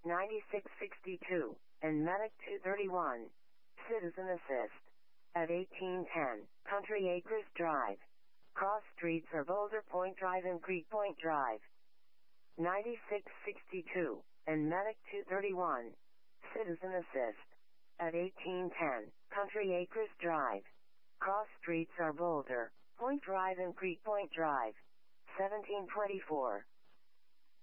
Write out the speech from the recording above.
9662, and Medic 231. Citizen Assist. At 1810, Country Acres Drive. Cross streets are Boulder Point Drive and Creek Point Drive. 9662, and Medic 231. Citizen Assist. At 1810, Country Acres Drive. Cross streets are Boulder Point Drive and Creek Point Drive. 1724.